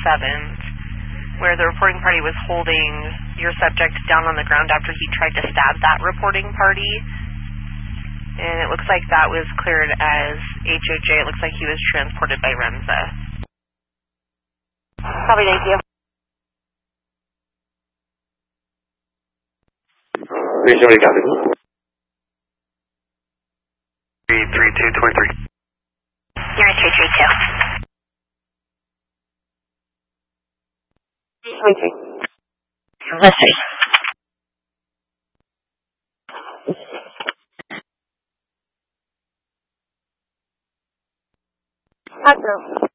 7th, where the reporting party was holding your subject down on the ground after he tried to stab that reporting party. And it looks like that was cleared as HOJ. It looks like he was transported by REMSA. Copy, thank you. Somebody got it. 33223. You're in 332. Okay. Let's see. Approve.